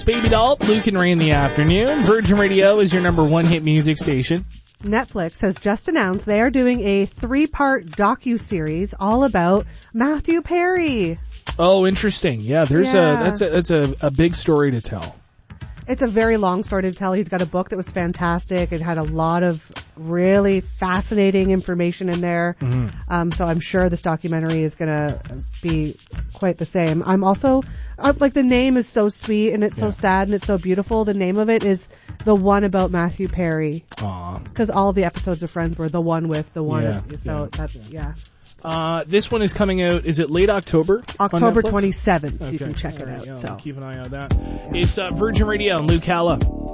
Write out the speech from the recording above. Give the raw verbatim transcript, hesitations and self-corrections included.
Baby Doll, Luke and Ray in the afternoon. Virgin Radio is your number one hit music station. Netflix has just announced they are doing a three-part docu-series all about Matthew Perry. Oh, interesting. Yeah, there's Yeah. a that's a that's a, a big story to tell. It's a very long story to tell. He's got a book that was fantastic. It had a lot of really fascinating information in there. Mm-hmm. Um, so I'm sure this documentary is going to be quite the same. I'm also, uh, like the name is so sweet and it's Yeah. so sad and it's so beautiful. The name of it is The One About Matthew Perry. Aw. Because all of the episodes of Friends were the one with, the one. Yeah, so yeah, that's, yeah. Uh, this one is coming out, is it late October? on October Netflix? twenty-seventh. Okay. You can check All it right, out. yeah, So. Keep an eye on that. It's uh, Virgin Radio and Luke Halla.